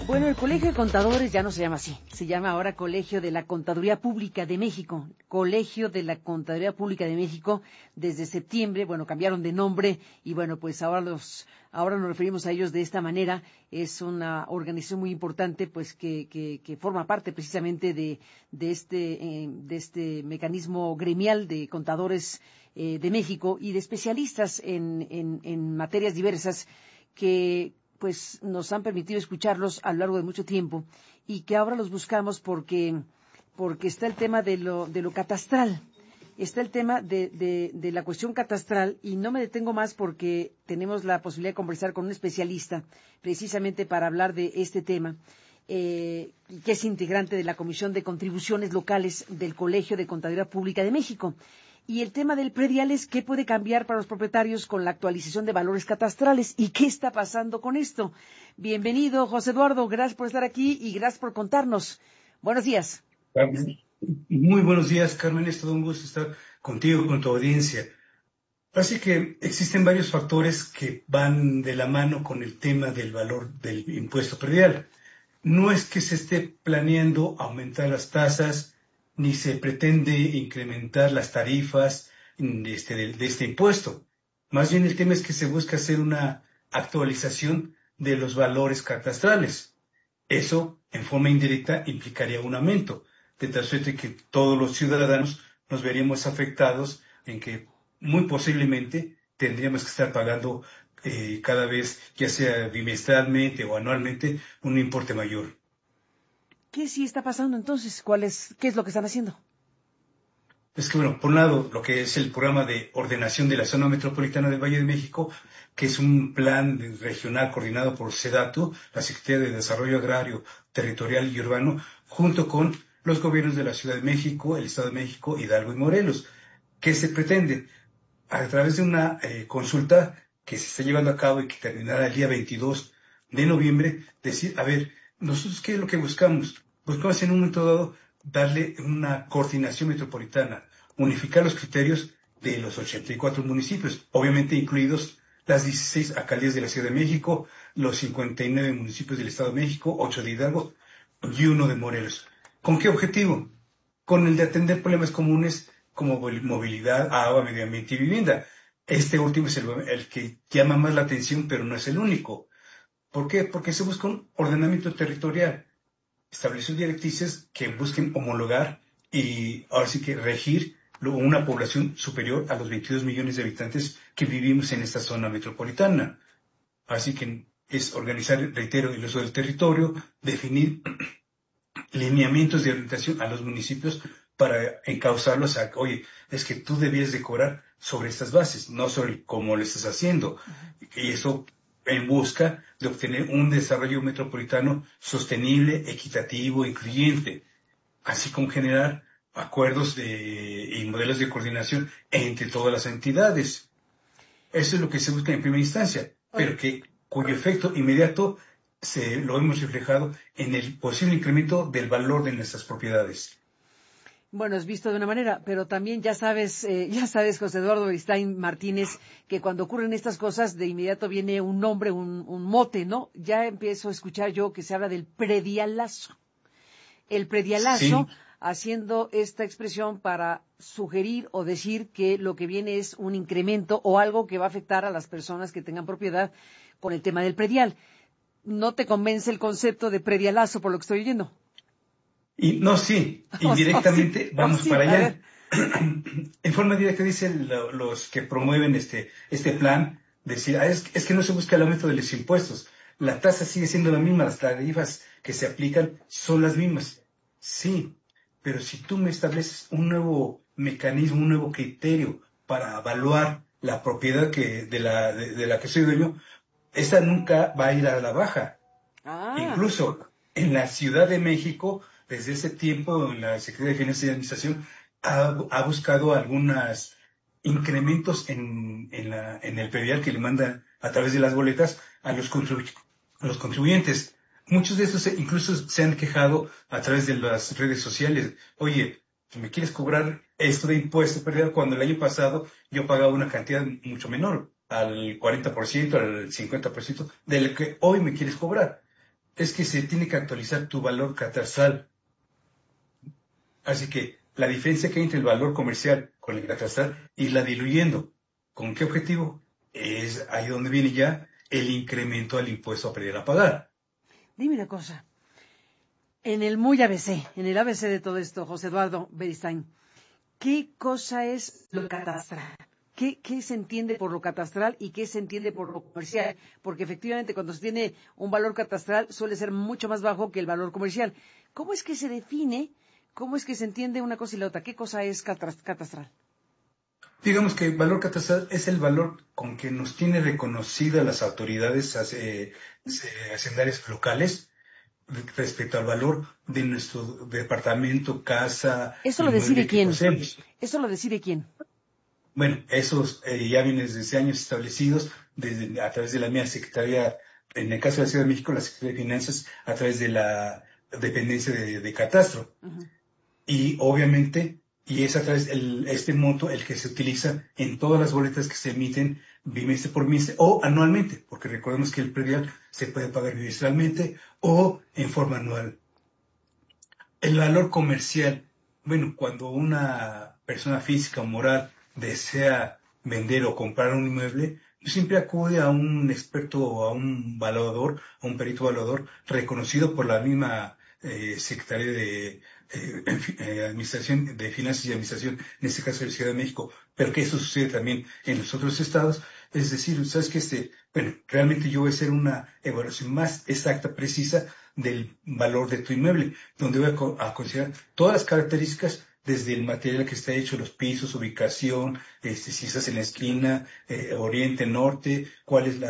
Bueno, el Colegio de Contadores ya no se llama así, se llama ahora Colegio de la Contaduría Pública de México. Colegio de la Contaduría Pública de México desde septiembre, bueno, cambiaron de nombre y bueno, pues ahora nos referimos a ellos de esta manera. Es una organización muy importante, pues que forma parte precisamente de este mecanismo gremial de contadores de México y de especialistas en materias diversas que pues nos han permitido escucharlos a lo largo de mucho tiempo y que ahora los buscamos porque está el tema de lo catastral, está el tema de la cuestión catastral y no me detengo más porque tenemos la posibilidad de conversar con un especialista precisamente para hablar de este tema, que es integrante de la Comisión de Contribuciones Locales del Colegio de Contaduría Pública de México. Y el tema del predial es qué puede cambiar para los propietarios con la actualización de valores catastrales y qué está pasando con esto. Bienvenido, José Eduardo, gracias por estar aquí y gracias por contarnos. Buenos días. Muy buenos días, Carmen, es todo un gusto estar contigo, con tu audiencia. Así que existen varios factores que van de la mano con el tema del valor del impuesto predial. No es que se esté planeando aumentar las tasas, ni se pretende incrementar las tarifas de este impuesto. Más bien el tema es que se busca hacer una actualización de los valores catastrales. Eso, en forma indirecta, implicaría un aumento, de tal suerte que todos los ciudadanos nos veríamos afectados en que muy posiblemente tendríamos que estar pagando cada vez, ya sea bimestralmente o anualmente, un importe mayor. ¿Qué sí está pasando entonces? ¿Qué es lo que están haciendo? Es que, bueno, por un lado, lo que es el programa de ordenación de la zona metropolitana del Valle de México, que es un plan regional coordinado por SEDATU, la Secretaría de Desarrollo Agrario, Territorial y Urbano, junto con los gobiernos de la Ciudad de México, el Estado de México, Hidalgo y Morelos. ¿Qué se pretende? A través de una consulta que se está llevando a cabo y que terminará el día 22 de noviembre, decir, a ver, nosotros ¿qué es lo que buscamos? Buscamos en un momento dado darle una coordinación metropolitana, unificar los criterios de los 84 municipios, obviamente incluidos las 16 alcaldías de la Ciudad de México, los 59 municipios del Estado de México, 8 de Hidalgo y 1 de Morelos. ¿Con qué objetivo? Con el de atender problemas comunes como movilidad, agua, medio ambiente y vivienda. Este último es el que llama más la atención, pero no es el único. ¿Por qué? Porque se busca un ordenamiento territorial, establecer directrices que busquen homologar y ahora sí que regir una población superior a los 22 millones de habitantes que vivimos en esta zona metropolitana. Así que es organizar, reitero, el uso del territorio, definir lineamientos de orientación a los municipios para encauzarlos a, oye, es que tú debías de cobrar sobre estas bases, no sobre cómo lo estás haciendo. Y eso en busca de obtener un desarrollo metropolitano sostenible, equitativo, incluyente, así como generar acuerdos y modelos de coordinación entre todas las entidades. Eso es lo que se busca en primera instancia, pero cuyo efecto inmediato lo hemos reflejado en el posible incremento del valor de nuestras propiedades. Bueno, es visto de una manera, pero también ya sabes, José Eduardo Beristain Martínez, que cuando ocurren estas cosas, de inmediato viene un nombre, un mote, ¿no? Ya empiezo a escuchar yo que se habla del predialazo. El predialazo, sí, haciendo esta expresión para sugerir o decir que lo que viene es un incremento o algo que va a afectar a las personas que tengan propiedad con el tema del predial. ¿No te convence el concepto de predialazo por lo que estoy oyendo? Y no, sí, indirectamente vamos para allá. En forma directa dicen los que promueven este plan, decir, es que no se busca el aumento de los impuestos, la tasa sigue siendo la misma, las tarifas que se aplican son las mismas. Sí, pero si tú me estableces un nuevo mecanismo, un nuevo criterio para evaluar la propiedad de la que soy dueño, esta nunca va a ir a la baja. Incluso en la Ciudad de México, desde ese tiempo, la Secretaría de Finanzas y Administración ha buscado algunos incrementos en el predial que le manda a través de las boletas a los contribuyentes. Muchos de estos incluso se han quejado a través de las redes sociales. Oye, ¿me quieres cobrar esto de impuesto predial cuando el año pasado yo pagaba una cantidad mucho menor, al 40%, al 50% de lo que hoy me quieres cobrar? es que se tiene que actualizar tu valor catastral. Así que la diferencia que hay entre el valor comercial con el catastral, irla diluyendo. ¿Con qué objetivo? Es ahí donde viene ya el incremento al impuesto a predial a pagar. Dime una cosa. En el muy ABC, en el ABC de todo esto, José Eduardo Beristain, ¿qué cosa es lo catastral? ¿Qué se entiende por lo catastral y qué se entiende por lo comercial? Porque efectivamente cuando se tiene un valor catastral suele ser mucho más bajo que el valor comercial. ¿Cómo es que se define, cómo es que se entiende una cosa y la otra? ¿Qué cosa es catastral? Digamos que el valor catastral es el valor con que nos tiene reconocidas las autoridades hacendarias locales respecto al valor de nuestro departamento, casa, ¿Eso lo decide inmueble que quién? poseemos. ¿Eso lo decide quién? Bueno, esos ya vienen desde años establecidos a través de la mía Secretaría, en el caso de la Ciudad de México, la Secretaría de Finanzas, a través de la dependencia de catastro. Uh-huh. Y obviamente, y es a través de este monto el que se utiliza en todas las boletas que se emiten bimestre por bimestre o anualmente, porque recordemos que el predial se puede pagar bimestralmente o en forma anual. El valor comercial, bueno, cuando una persona física o moral desea vender o comprar un inmueble, siempre acude a un experto o a un valuador, a un perito valuador reconocido por la misma Secretaría de Administración de Finanzas y Administración, en este caso de la Ciudad de México, pero que eso sucede también en los otros estados. Es decir, sabes que bueno, realmente yo voy a hacer una evaluación más exacta, precisa del valor de tu inmueble, donde voy a considerar todas las características desde el material que está hecho, los pisos, ubicación, si estás en la esquina, oriente, norte, cuál es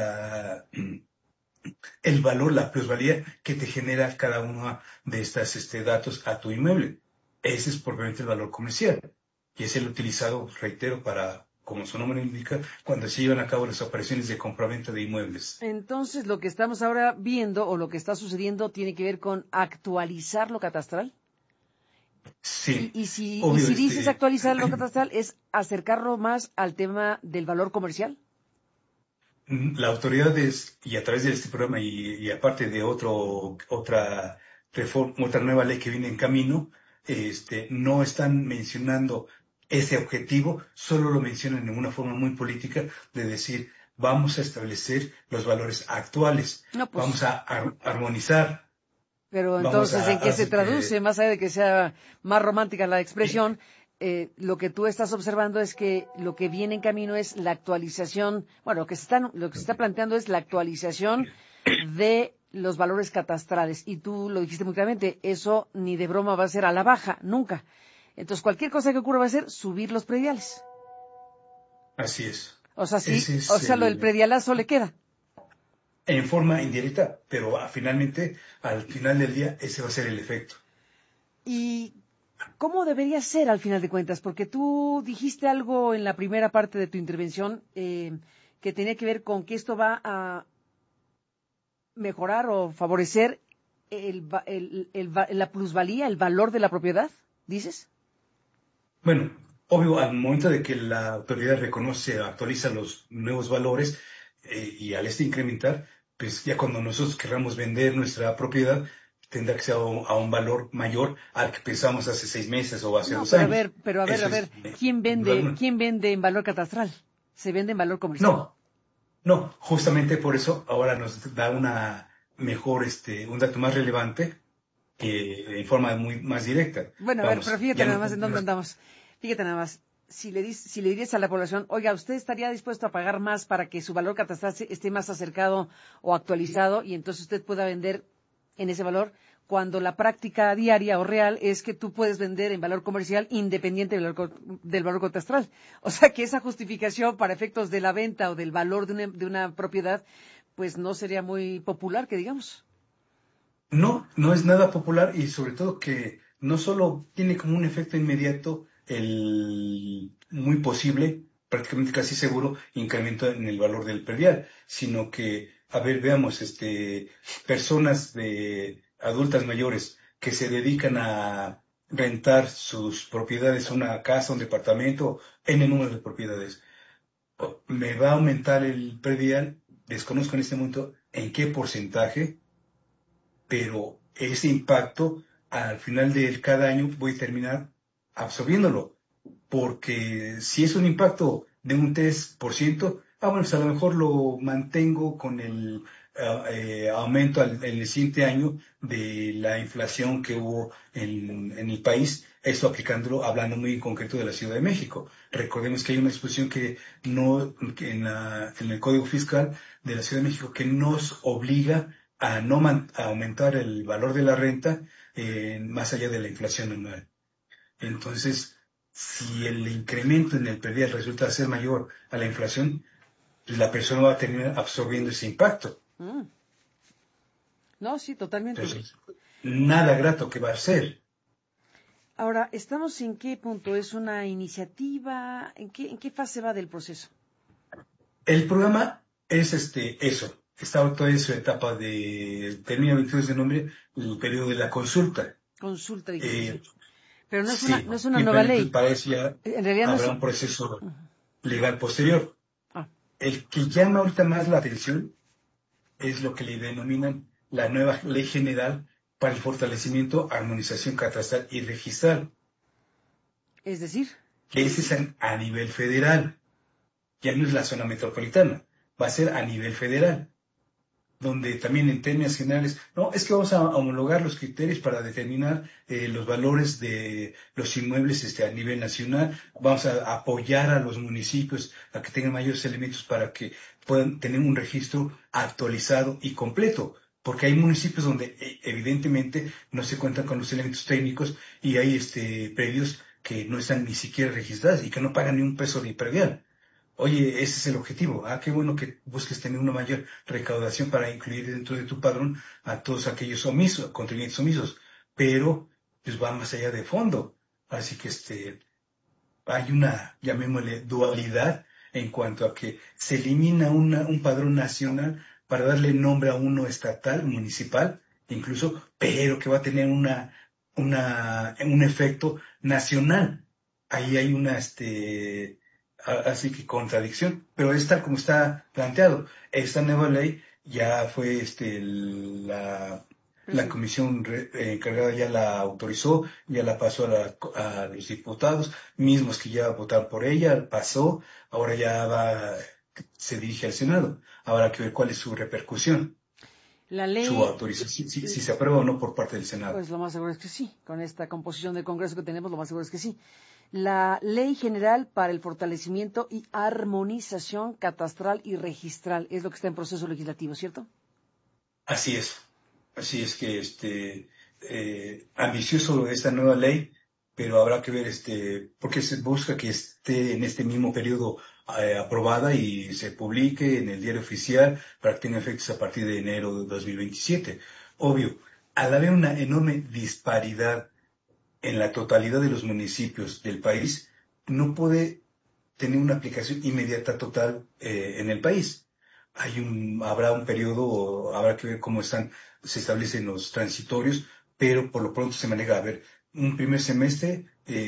el valor, la plusvalía que te genera cada uno de estos datos a tu inmueble. Ese es propiamente el valor comercial y es el utilizado, reitero, para, como su nombre indica, cuando se llevan a cabo las operaciones de compraventa de inmuebles. Entonces, lo que estamos ahora viendo o lo que está sucediendo tiene que ver con actualizar lo catastral. Sí, Y obvio, si dices actualizar lo catastral, ¿es acercarlo más al tema del valor comercial? la autoridad es, y a través de este programa y aparte de otra reforma, otra nueva ley que viene en camino, no están mencionando ese objetivo, solo lo mencionan en una forma muy política de decir, vamos a establecer los valores actuales, No, pues, vamos a armonizar, pero vamos entonces, ¿en qué se hacer traduce? Más allá de que sea más romántica la expresión, lo que tú estás observando es que lo que viene en camino es la actualización, bueno, lo que se está planteando es la actualización de los valores catastrales. Y tú lo dijiste muy claramente, eso ni de broma va a ser a la baja, nunca. Entonces, cualquier cosa que ocurra va a ser subir los prediales. así es. O sea, sí, Ese o es sea, lo del predialazo le queda. en forma indirecta, pero finalmente, al final del día, ese va a ser el efecto. ¿Y cómo debería ser al final de cuentas? Porque tú dijiste algo en la primera parte de tu intervención que tenía que ver con que esto va a mejorar o favorecer la plusvalía, el valor de la propiedad, ¿dices? Bueno, obvio, al momento de que la autoridad reconoce, actualiza los nuevos valores y al incrementar, pues ya cuando nosotros querramos vender nuestra propiedad, tendrá que ser a un valor mayor al que pensamos hace 6 meses o hace No, 2 años. a Eso ver, es, sin duda alguna. ¿quién vende en valor catastral? Se vende en valor comercial. No, no, justamente por eso ahora nos da una mejor, un dato más relevante que en forma muy más directa. Bueno, a ver, pero Vamos, fíjate ya nada no. más en dónde andamos. Fíjate nada más. Si le dirías a la población, oiga, ¿usted estaría dispuesto a pagar más para que su valor catastral esté más acercado o actualizado y entonces usted pueda vender en ese valor? Cuando la práctica diaria o real es que tú puedes vender en valor comercial independiente del valor catastral. O sea que esa justificación para efectos de la venta o del valor de una propiedad, pues no sería muy popular, que digamos. No, no es nada popular y sobre todo que no solo tiene como un efecto inmediato el muy posible, prácticamente casi seguro, incremento en el valor del predial, sino que, a ver, veamos, personas de adultas mayores que se dedican a rentar sus propiedades, una casa, un departamento, n número de propiedades. Me va a aumentar el predial, desconozco en este momento en qué porcentaje, pero ese impacto al final de cada año voy a terminar absorbiéndolo, porque si es un impacto de un 3%, bueno, pues a lo mejor lo mantengo con el aumento en el siguiente año de la inflación que hubo en el país, esto aplicándolo, hablando muy en concreto de la Ciudad de México. Recordemos que hay una disposición que en el Código Fiscal de la Ciudad de México que nos obliga a no a aumentar el valor de la renta más allá de la inflación anual. Entonces, si el incremento en el predial resulta ser mayor a la inflación, la persona va a terminar absorbiendo ese impacto. No, sí, totalmente. Entonces, nada grato que va a ser. Ahora, ¿estamos en qué punto? ¿Es una iniciativa? ¿En qué fase va del proceso? El programa es eso. Está todavía en su etapa termina el 22 de noviembre, el periodo de la consulta. Consulta, dijiste. Pero no Sí, es una y nueva ley. para eso ya En realidad habrá un proceso legal posterior. El que llama ahorita más la atención es lo que le denominan la nueva Ley General para el Fortalecimiento, Armonización Catastral y Registral. Es decir, Que ese es a nivel federal. Ya no es la zona metropolitana, va a ser a nivel federal, donde también en términos generales, no, es que vamos a homologar los criterios para determinar los valores de los inmuebles a nivel nacional, vamos a apoyar a los municipios a que tengan mayores elementos para que puedan tener un registro actualizado y completo, porque hay municipios donde evidentemente no se cuentan con los elementos técnicos y hay predios que no están ni siquiera registrados y que no pagan ni un peso de predial. Oye, ese es el objetivo. Qué bueno que busques tener una mayor recaudación para incluir dentro de tu padrón a todos aquellos contribuyentes omisos. Pero, pues va más allá de fondo. Así que hay una, llamémosle, dualidad en cuanto a que se elimina un padrón nacional para darle nombre a uno estatal, municipal, incluso, pero que va a tener un efecto nacional. Ahí hay así que contradicción, pero es tal como está planteado. Esta nueva ley ya fue la comisión encargada ya la autorizó, ya la pasó a los diputados, mismos que ya votaron por ella, pasó, ahora se dirige al Senado. Habrá que ver cuál es su repercusión, la ley, su autorización, si se aprueba o no por parte del Senado. Pues lo más seguro es que sí. Con esta composición del Congreso que tenemos, lo más seguro es que sí. La Ley General para el Fortalecimiento y Armonización Catastral y Registral es lo que está en proceso legislativo, ¿cierto? Así es. Así es que ambicioso esta nueva ley, pero habrá que ver porque se busca que esté en este mismo periodo aprobada y se publique en el diario oficial para que tenga efectos a partir de enero de 2027. Obvio, al haber una enorme disparidad en la totalidad de los municipios del país, no puede tener una aplicación inmediata total en el país. Habrá un periodo, habrá que ver cómo se establecen los transitorios, pero por lo pronto se maneja, a ver, un primer semestre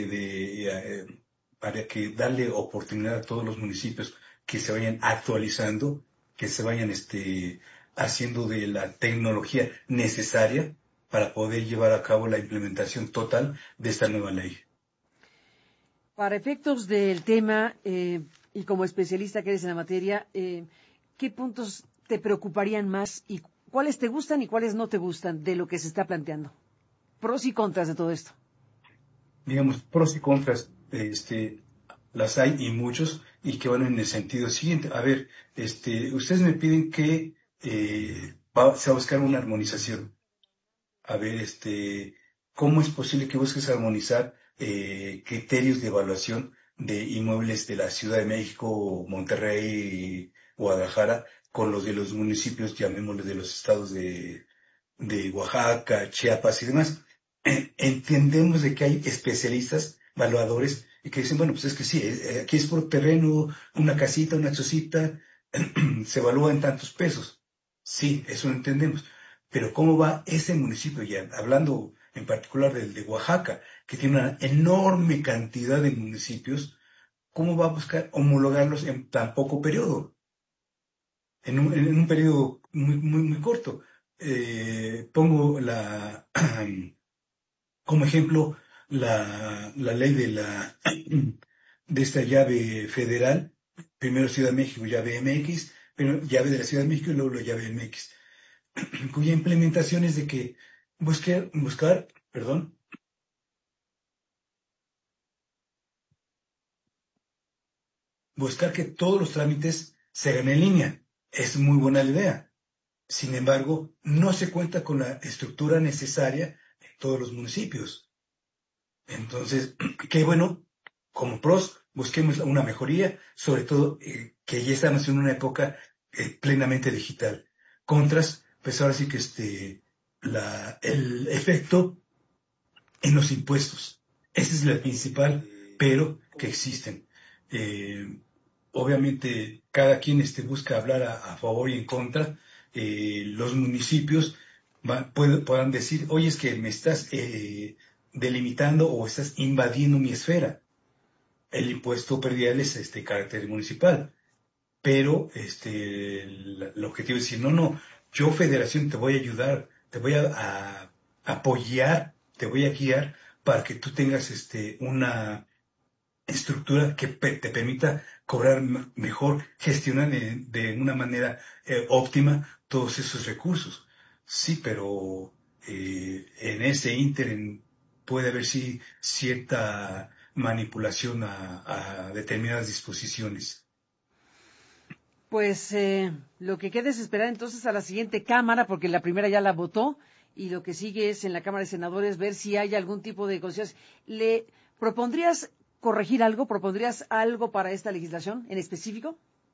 para que darle oportunidad a todos los municipios que se vayan actualizando, que se vayan haciendo de la tecnología necesaria para poder llevar a cabo la implementación total de esta nueva ley. Para efectos del tema, y como especialista que eres en la materia, ¿qué puntos te preocuparían más y cuáles te gustan y cuáles no te gustan de lo que se está planteando? Pros y contras de todo esto. Digamos, pros y contras, las hay y muchos, y que van en el sentido siguiente. A ver, ustedes me piden que se va a buscar una armonización. A ver, ¿cómo es posible que busques armonizar criterios de evaluación de inmuebles de la Ciudad de México, Monterrey, Guadalajara, con los de los municipios, llamémosle, de los estados de Oaxaca, Chiapas y demás? Entendemos de que hay especialistas, evaluadores, y que dicen, bueno, pues es que sí, aquí es por terreno, una casita, una chocita, se evalúa en tantos pesos. Sí, eso lo entendemos. Pero ¿cómo va ese municipio ya? Hablando en particular del de Oaxaca, que tiene una enorme cantidad de municipios, ¿cómo va a buscar homologarlos en tan poco periodo? En un periodo muy, muy, muy corto. pongo como ejemplo la ley de esta llave federal, primero Ciudad de México, llave MX, pero llave de la Ciudad de México y luego la llave MX, cuya implementación es de que buscar que todos los trámites se hagan en línea. Es muy buena la idea. Sin embargo, no se cuenta con la estructura necesaria en todos los municipios. Entonces, qué bueno, como pros, busquemos una mejoría, sobre todo que ya estamos en una época plenamente digital. Contras, pues ahora sí que el efecto en los impuestos. Ese es el principal, pero que existen. Obviamente, cada quien busca hablar a favor y en contra. Los municipios podrán decir, oye, es que me estás delimitando o estás invadiendo mi esfera. El impuesto predial es carácter municipal, pero el objetivo es decir, no, yo federación te voy a ayudar, te voy a apoyar, te voy a guiar para que tú tengas una estructura que te permita cobrar mejor, gestionar de una manera óptima todos esos recursos. Sí, pero en ese ínterin puede haber sí cierta manipulación a determinadas disposiciones. Pues lo que queda es esperar entonces a la siguiente Cámara, porque la primera ya la votó, y lo que sigue es en la Cámara de Senadores ver si hay algún tipo de conciencia. ¿Le propondrías corregir algo? ¿Propondrías algo para esta legislación en específico?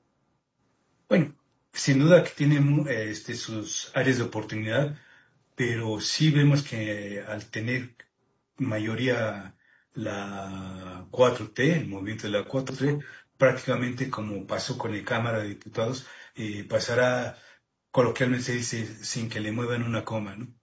Bueno, sin duda que tiene sus áreas de oportunidad, pero sí vemos que al tener mayoría la 4T, el movimiento de la 4T, prácticamente como pasó con la Cámara de Diputados, pasará, coloquialmente se dice, sin que le muevan una coma, ¿no?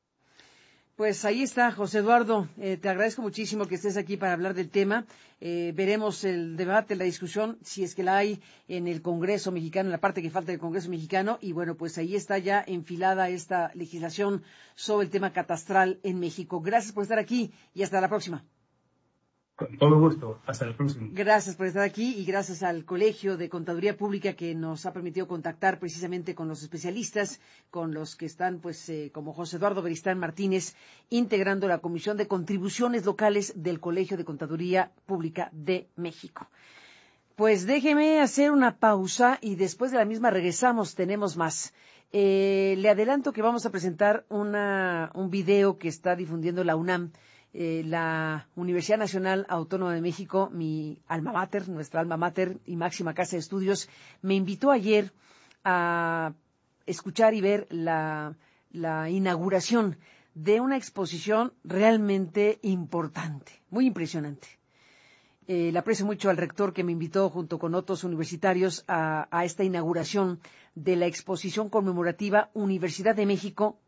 Pues ahí está, José Eduardo. Te agradezco muchísimo que estés aquí para hablar del tema. Veremos el debate, la discusión, si es que la hay en el Congreso mexicano, en la parte que falta del Congreso mexicano. Y bueno, pues ahí está ya enfilada esta legislación sobre el tema catastral en México. Gracias por estar aquí y hasta la próxima. Con todo gusto. Hasta la próxima. Gracias por estar aquí y gracias al Colegio de Contaduría Pública que nos ha permitido contactar precisamente con los especialistas, con los que están, pues, como José Eduardo Beristán Martínez, integrando la Comisión de Contribuciones Locales del Colegio de Contaduría Pública de México. Pues déjeme hacer una pausa y después de la misma regresamos, tenemos más. Le adelanto que vamos a presentar un video que está difundiendo la UNAM. La Universidad Nacional Autónoma de México, mi alma mater, nuestra alma mater y máxima casa de estudios, me invitó ayer a escuchar y ver la inauguración de una exposición realmente importante, muy impresionante. Le aprecio mucho al rector que me invitó junto con otros universitarios a esta inauguración de la exposición conmemorativa Universidad de México,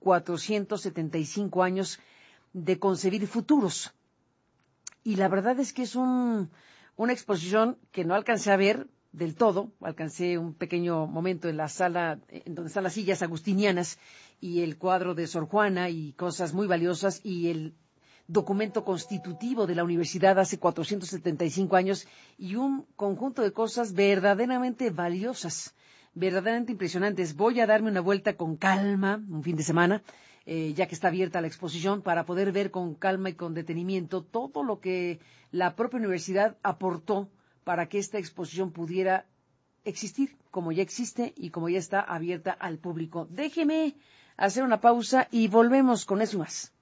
475 años de concebir futuros. Y la verdad es que es una exposición que no alcancé a ver del todo, alcancé un pequeño momento en la sala en donde están las sillas agustinianas y el cuadro de Sor Juana y cosas muy valiosas y el documento constitutivo de la universidad hace 475 años y un conjunto de cosas verdaderamente valiosas, verdaderamente impresionantes. Voy a darme una vuelta con calma un fin de semana, ya que está abierta la exposición, para poder ver con calma y con detenimiento todo lo que la propia universidad aportó para que esta exposición pudiera existir, como ya existe y como ya está abierta al público. Déjeme hacer una pausa y volvemos con eso y más.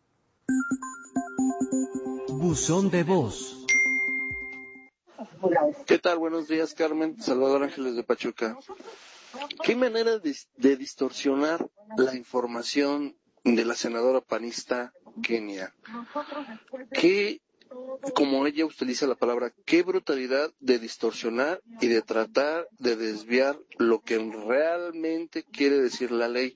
Buzón de voz. ¿Qué tal? Buenos días, Carmen. Salvador Ángeles de Pachuca. ¿Qué manera de distorsionar la información de la senadora panista Kenia? ¿Qué, como ella utiliza la palabra, qué brutalidad de distorsionar y de tratar de desviar lo que realmente quiere decir la ley?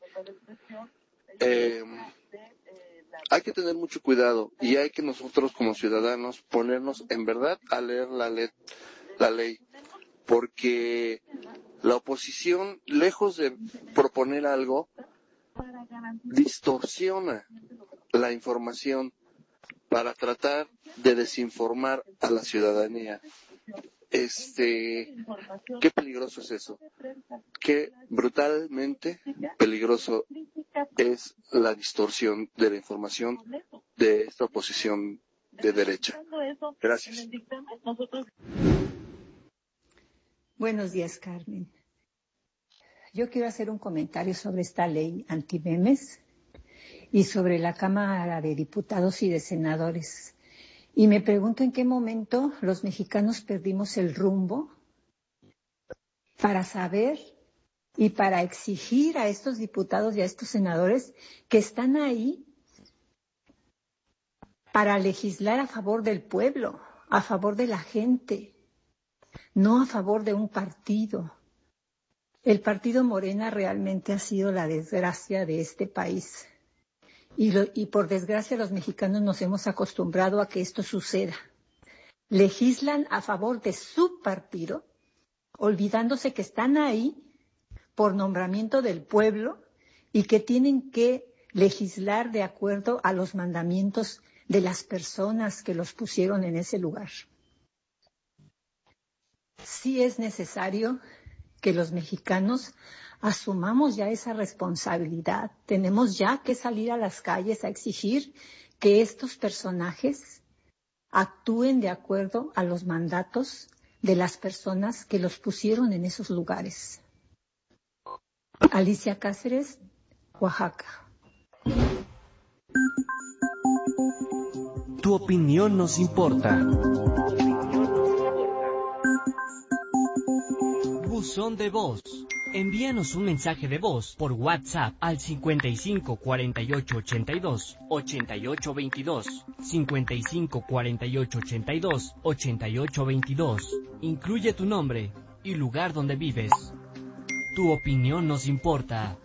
Hay que tener mucho cuidado y hay que nosotros como ciudadanos ponernos en verdad a leer la ley, porque la oposición, lejos de proponer algo, distorsiona la información para tratar de desinformar a la ciudadanía. Qué peligroso es eso. Qué brutalmente peligroso es la distorsión de la información de esta oposición de derecha. Gracias. Buenos días, Carmen. Yo quiero hacer un comentario sobre esta ley antimemes y sobre la Cámara de Diputados y de Senadores. Y me pregunto en qué momento los mexicanos perdimos el rumbo para saber y para exigir a estos diputados y a estos senadores que están ahí para legislar a favor del pueblo, a favor de la gente, no a favor de un partido. El partido Morena realmente ha sido la desgracia de este país. Y por desgracia los mexicanos nos hemos acostumbrado a que esto suceda. Legislan a favor de su partido, olvidándose que están ahí por nombramiento del pueblo y que tienen que legislar de acuerdo a los mandamientos de las personas que los pusieron en ese lugar. Sí es necesario que los mexicanos asumamos ya esa responsabilidad. Tenemos ya que salir a las calles a exigir que estos personajes actúen de acuerdo a los mandatos de las personas que los pusieron en esos lugares. Alicia Cáceres, Oaxaca. Tu opinión nos importa. Buzón de voz. Envíanos un mensaje de voz por WhatsApp al 55 48 82 88 22, 55 48 82 88 22. Incluye tu nombre y lugar donde vives. Tu opinión nos importa.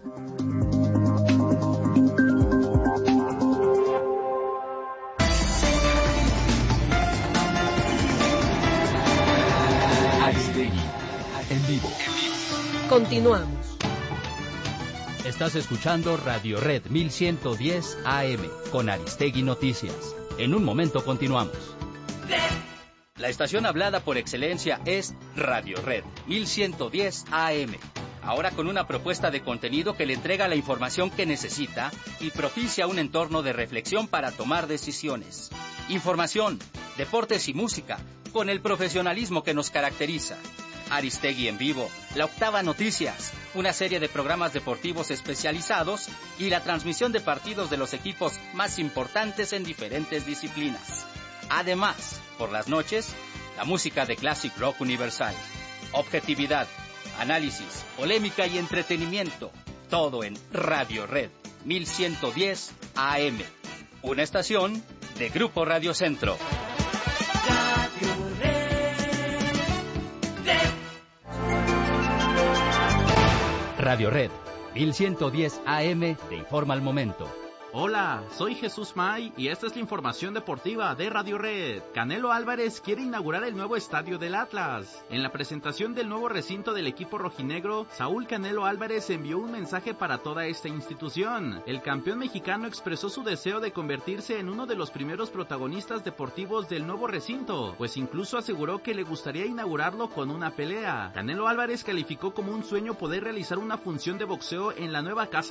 Aristegui, en vivo. Continuamos. Estás escuchando Radio Red 1110 AM con Aristegui Noticias. En un momento continuamos. La estación hablada por excelencia es Radio Red 1110 AM. Ahora con una propuesta de contenido que le entrega la información que necesita y propicia un entorno de reflexión para tomar decisiones. Información, deportes y música con el profesionalismo que nos caracteriza. Aristegui en vivo, La Octava Noticias, una serie de programas deportivos especializados y la transmisión de partidos de los equipos más importantes en diferentes disciplinas. Además, por las noches, la música de Classic Rock Universal. Objetividad, análisis, polémica y entretenimiento. Todo en Radio Red 1110 AM. Una estación de Grupo Radio Centro. Radio Red 1110 AM te informa al momento. Hola, soy Jesús May y esta es la información deportiva de Radio Red. Canelo Álvarez quiere inaugurar el nuevo estadio del Atlas. En la presentación del nuevo recinto del equipo rojinegro, Saúl Canelo Álvarez envió un mensaje para toda esta institución. El campeón mexicano expresó su deseo de convertirse en uno de los primeros protagonistas deportivos del nuevo recinto, pues incluso aseguró que le gustaría inaugurarlo con una pelea. Canelo Álvarez calificó como un sueño poder realizar una función de boxeo en la nueva casa